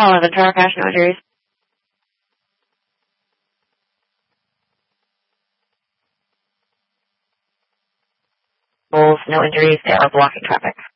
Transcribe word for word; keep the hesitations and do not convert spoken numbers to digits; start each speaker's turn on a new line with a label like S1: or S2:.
S1: eleven, Tower Crash, no injuries. Bulls, no injuries, they are blocking traffic.